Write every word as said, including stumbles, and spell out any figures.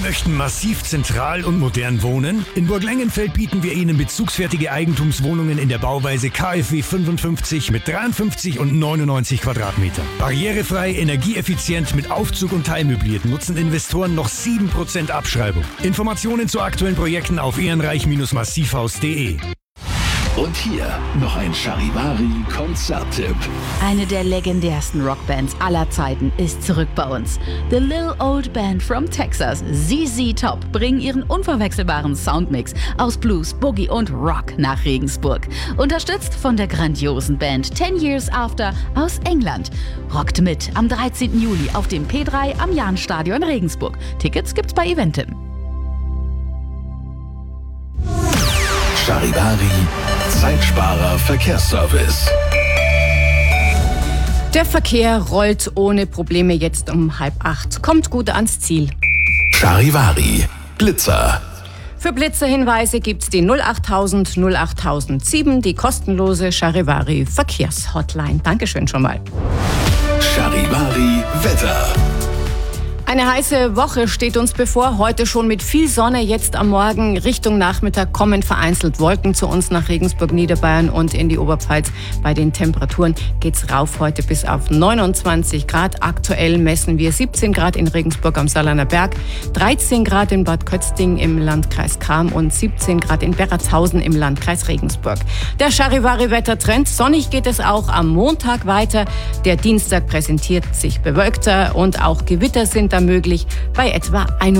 möchten massiv zentral und modern wohnen? In Burg Lengenfeld bieten wir Ihnen bezugsfertige Eigentumswohnungen in der Bauweise K f W fünfundfünfzig mit dreiundfünfzig und neunundneunzig Quadratmetern. Barrierefrei, energieeffizient mit Aufzug und teilmöbliert nutzen Investoren noch sieben Prozent Abschreibung. Informationen zu aktuellen Projekten auf ehrenreich Massivhaus punkt de. Und hier noch ein Charivari-Konzerttipp. Eine der legendärsten Rockbands aller Zeiten ist zurück bei uns. The Little Old Band from Texas, Z Z Top, bringen ihren unverwechselbaren Soundmix aus Blues, Boogie und Rock nach Regensburg. Unterstützt von der grandiosen Band Ten Years After aus England. Rockt mit am dreizehnten Juli auf dem P drei am Jahnstadion Regensburg. Tickets gibt's bei Eventim. Charivari, Zeitsparer Verkehrsservice. Der Verkehr rollt ohne Probleme jetzt um halb acht. Kommt gut ans Ziel. Charivari, Blitzer. Für Blitzerhinweise gibt's die null achttausend null achttausendsieben, die kostenlose Charivari Verkehrshotline. Dankeschön schon mal. Charivari Wetter. Eine heiße Woche steht uns bevor, heute schon mit viel Sonne, jetzt am Morgen Richtung Nachmittag kommen vereinzelt Wolken zu uns nach Regensburg, Niederbayern und in die Oberpfalz. Bei den Temperaturen geht's rauf heute bis auf neunundzwanzig Grad. Aktuell messen wir siebzehn Grad in Regensburg am Saarlander Berg, dreizehn Grad in Bad Kötzting im Landkreis Cham und siebzehn Grad in Berratshausen im Landkreis Regensburg. Der Charivari-Wettertrend, sonnig geht es auch am Montag weiter. Der Dienstag präsentiert sich bewölkter und auch Gewitter sind da möglich bei etwa